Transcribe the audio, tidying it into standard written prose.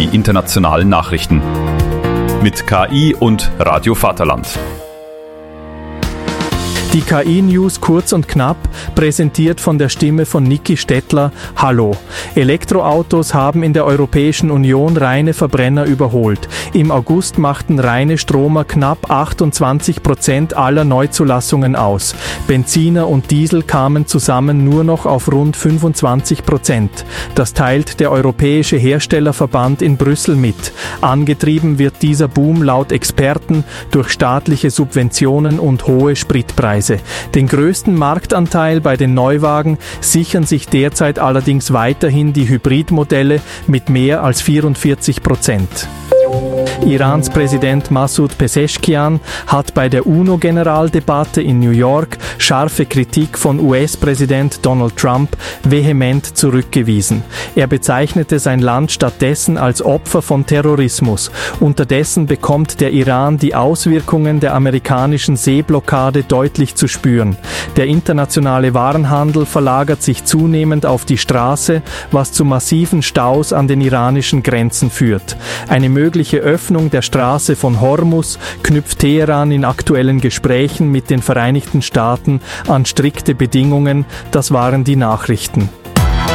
die internationalen Nachrichten. Mit KI und Radio Vaterland. Die KI-News kurz und knapp, präsentiert von der Stimme von Niki Stettler. Hallo. Elektroautos haben in der Europäischen Union reine Verbrenner überholt. Im August machten reine Stromer knapp 28% aller Neuzulassungen aus. Benziner und Diesel kamen zusammen nur noch auf rund 25%. Das teilt der Europäische Herstellerverband in Brüssel mit. Angetrieben wird dieser Boom laut Experten durch staatliche Subventionen und hohe Spritpreise. Den größten Marktanteil bei den Neuwagen sichern sich derzeit allerdings weiterhin die Hybridmodelle mit mehr als 44%. Irans Präsident Masoud Pezeshkian hat bei der UNO-Generaldebatte in New York scharfe Kritik von US-Präsident Donald Trump vehement zurückgewiesen. Er bezeichnete sein Land stattdessen als Opfer von Terrorismus. Unterdessen bekommt der Iran die Auswirkungen der amerikanischen Seeblockade deutlich zu spüren. Der internationale Warenhandel verlagert sich zunehmend auf die Straße, was zu massiven Staus an den iranischen Grenzen führt. Eine mögliche Öffnung der Straße von Hormuz knüpft Teheran in aktuellen Gesprächen mit den Vereinigten Staaten an strikte Bedingungen. Das waren die Nachrichten.